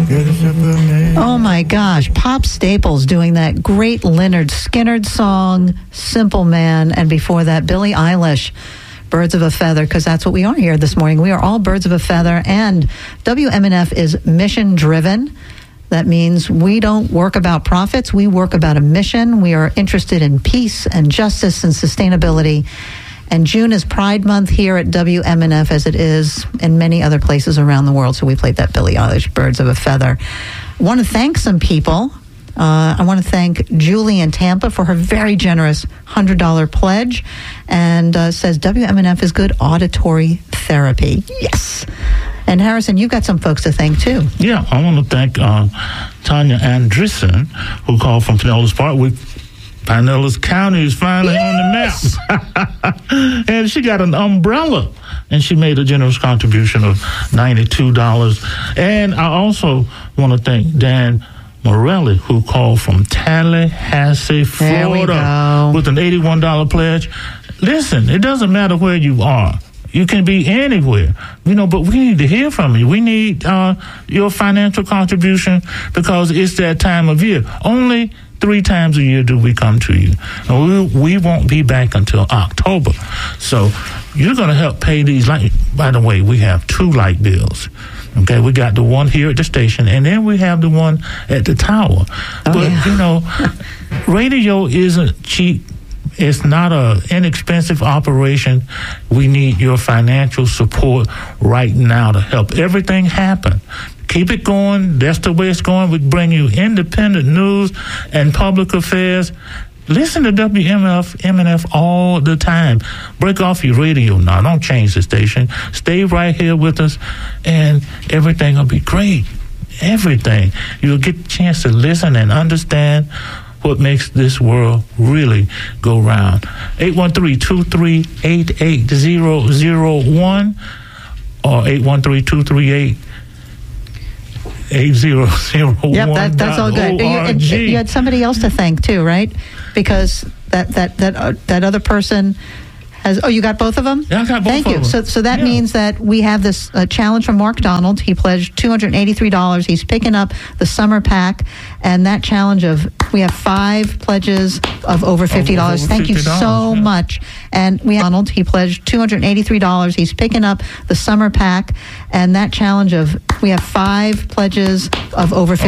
Oh my gosh, Pop Staples doing that great Lynyrd Skynyrd song, Simple Man, and before that, Billie Eilish, Birds of a Feather, because that's what we are here this morning. We are all birds of a feather, and WMNF is mission-driven. That means we don't work about profits, we work about a mission. We are interested in peace and justice and sustainability. And June is Pride Month here at WMNF, as it is in many other places around the world. So we played that Billie Eilish, Birds of a Feather. I want to thank some people. I want to thank Julie in Tampa for her very generous $100 pledge, and says WMNF is good auditory therapy. Yes. And Harrison, you've got some folks to thank too. Yeah, I want to thank Tanya Andreessen, who called from Pinellas Park. Pinellas County is finally on the map. And she got an umbrella, and she made a generous contribution of $92. And I also want to thank Dan Morelli, who called from Tallahassee, Florida, with an $81 pledge. Listen, it doesn't matter where you are. You can be anywhere, but we need to hear from you. We need your financial contribution, because it's that time of year. Only 3 times a year do we come to you. And we won't be back until October. So you're going to help pay these light. By the way, we have 2 light bills. Okay, we got the one here at the station, and then we have the one at the tower. But, radio isn't cheap. It's not an inexpensive operation. We need your financial support right now to help everything happen. Keep it going. That's the way it's going. We bring you independent news and public affairs. Listen to WMNF all the time. Break off your radio now. Don't change the station. Stay right here with us, and everything will be great. Everything. You'll get a chance to listen and understand what makes this world really go round. 813-238-8001 or 813-238-8001. Yep, that's all good. You had somebody else to thank too, right? Because that other person has. Oh, you got both of them? Yeah, I got both of them. Thank you. So that means that we have this challenge from Mark Donald. He pledged $283. He's picking up the summer pack, and that challenge we have 5 pledges of over $50. Thank you so much. And Donald, he pledged $283. He's picking up the summer pack, and that challenge we have 5 pledges of over $50.